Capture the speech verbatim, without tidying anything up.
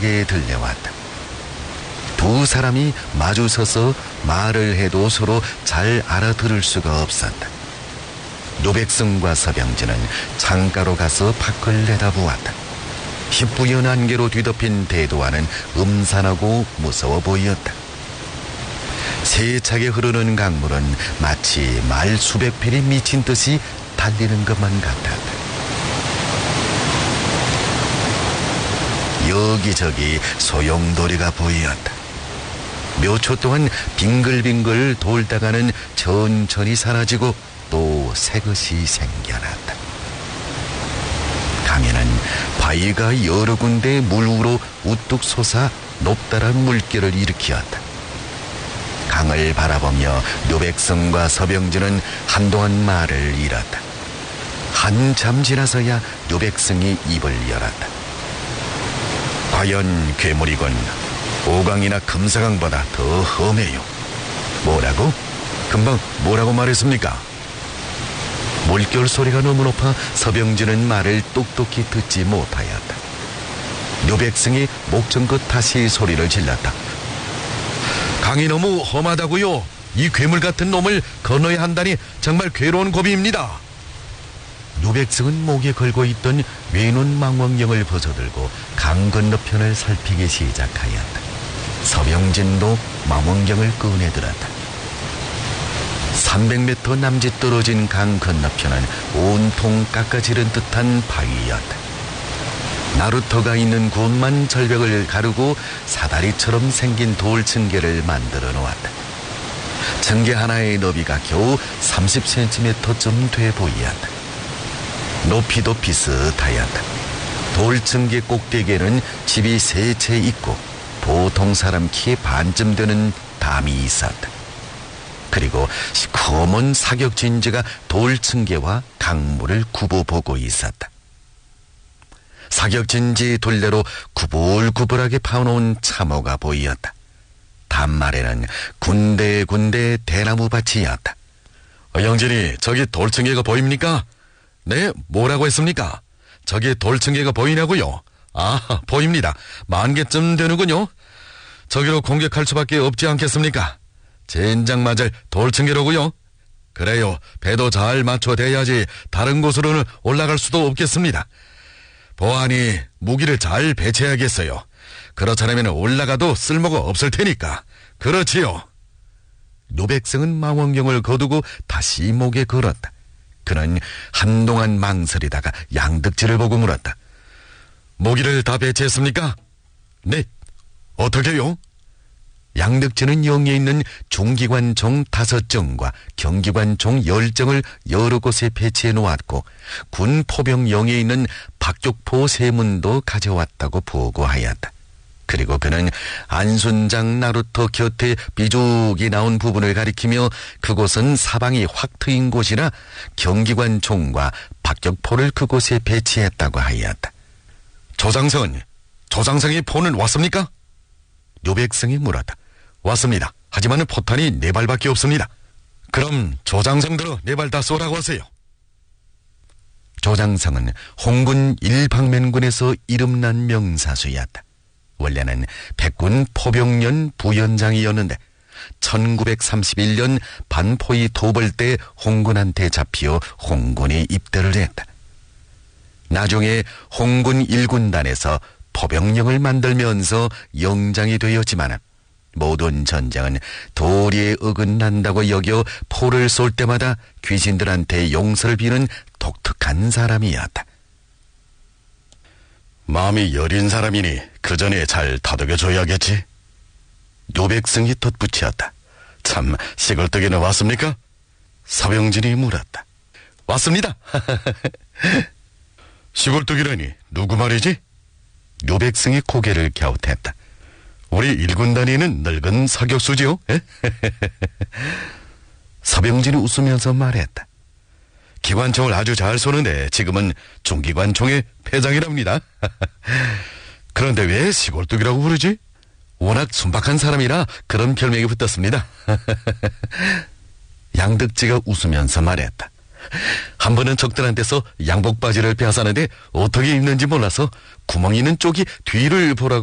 뚜렷하게 들려왔다. 두 사람이 마주서서 말을 해도 서로 잘 알아들을 수가 없었다. 노백승과 서병진은 창가로 가서 밖을 내다보았다. 희뿌연 안개로 뒤덮인 대도와는 음산하고 무서워 보였다. 세차게 흐르는 강물은 마치 말 수백 필이 미친 듯이 달리는 것만 같았다. 여기저기 소용돌이가 보였다. 몇 초 동안 빙글빙글 돌다가는 천천히 사라지고 또 새것이 생겨났다. 강에는 바위가 여러 군데 물 위로 우뚝 솟아 높다란 물결을 일으켰다. 강을 바라보며 노백성과 서병진은 한동안 말을 잃었다. 한참 지나서야 노백성이 입을 열었다. 과연 괴물이건 오강이나 금사강보다 더 험해요. 뭐라고? 금방 뭐라고 말했습니까? 물결 소리가 너무 높아 서병진은 말을 똑똑히 듣지 못하였다. 노백승이 목청껏 다시 소리를 질렀다. 강이 너무 험하다고요. 이 괴물 같은 놈을 건너야 한다니 정말 괴로운 고비입니다. 노백승은 목에 걸고 있던 외눈 망원경을 벗어들고 강 건너편을 살피기 시작하였다. 서병진도 망원경을 꺼내들었다. 삼백 미터 남짓 떨어진 강 건너편은 온통 깎아지른 듯한 바위였다. 나루터가 있는 곳만 절벽을 가르고 사다리처럼 생긴 돌 층계를 만들어 놓았다. 층계 하나의 너비가 겨우 삼십 센티미터쯤 돼 보였다. 높이도 비슷하였다. 돌 층계 꼭대기에는 집이 세 채 있고 보통 사람 키의 반쯤 되는 담이 있었다. 그리고 시커먼 사격진지가 돌 층계와 강물을 굽어보고 있었다. 사격진지 둘레로 구불구불하게 파놓은 참호가 보였다. 담말에는 군데군데 대나무 밭이었다. 어, 영진이, 저기 돌층계가 보입니까? 네, 뭐라고 했습니까? 저기 돌층계가 보이냐고요? 아, 보입니다. 만 개쯤 되는군요. 저기로 공격할 수밖에 없지 않겠습니까? 젠장 맞을 돌층계로고요. 그래요, 배도 잘 맞춰대야지 다른 곳으로는 올라갈 수도 없겠습니다. 보안이 무기를 잘 배치해야겠어요. 그렇지 않으면 올라가도 쓸모가 없을 테니까. 그렇지요. 노백성은 망원경을 거두고 다시 목에 걸었다. 그는 한동안 망설이다가 양득지를 보고 물었다. 모기를 다 배치했습니까? 네. 어떻게요? 양득지는 영에 있는 중기관총 다섯 정과 경기관총 열 정을 여러 곳에 배치해 놓았고 군 포병 영에 있는 박격포 세 문도 가져왔다고 보고하였다. 그리고 그는 안순장 나루터 곁에 비죽이 나온 부분을 가리키며 그곳은 사방이 확 트인 곳이라 경기관총과 박격포를 그곳에 배치했다고 하였다. 조장선, 조장성의 포는 왔습니까? 노백성이 물었다. 왔습니다. 하지만 포탄이 네 발밖에 없습니다. 그럼 조장성 들어 네 발 다 쏘라고 하세요. 조장성은 홍군 일방면군에서 이름난 명사수였다. 원래는 백군 포병연 부연장이었는데 천구백삼십일 년 반포이 도벌 때 홍군한테 잡혀 홍군에 입대를 했다. 나중에 홍군 일군단에서 포병령을 만들면서 영장이 되었지만 모든 전쟁은 도리에 어긋난다고 여겨 포를 쏠 때마다 귀신들한테 용서를 비는 독특한 사람이었다. 마음이 여린 사람이니 그 전에 잘 다독여줘야겠지. 노백승이 덧붙였다. 참, 시골떡이는 왔습니까? 서병진이 물었다. 왔습니다. 시골떡이라니 누구 말이지? 노백승이 고개를 갸웃했다. 우리 일군단위는 늙은 사격수지요? 서병진이 웃으면서 말했다. 기관총을 아주 잘 쏘는데 지금은 중기관총의 패장이랍니다. 그런데 왜 시골뚝이라고 부르지? 워낙 순박한 사람이라 그런 별명이 붙었습니다. 양득지가 웃으면서 말했다. 한 번은 적들한테서 양복바지를 빼앗았는데 어떻게 입는지 몰라서 구멍 있는 쪽이 뒤를 보라고